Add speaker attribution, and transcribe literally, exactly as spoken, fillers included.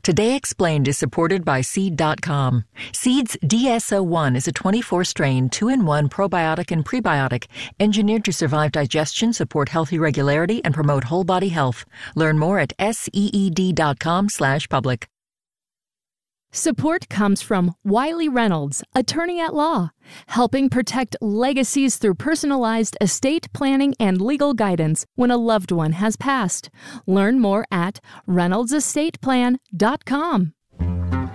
Speaker 1: Today Explained is supported by Seed dot com. Seed's D S O one is a twenty-four strain, two in one probiotic and prebiotic, engineered to survive digestion, support healthy regularity, and promote whole body health. Learn more at seed dot com slash public.
Speaker 2: Support comes from Wiley Reynolds, attorney at law, helping protect legacies through personalized estate planning and legal guidance when a loved one has passed. Learn more at reynolds estate plan dot com.